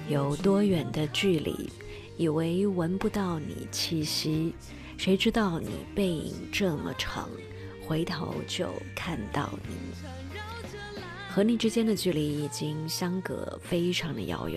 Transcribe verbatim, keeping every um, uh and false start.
有多远的距离，以为闻不到你气息，谁知道你背影这么长，回头就看到你。和你之间的距离已经相隔非常的遥远，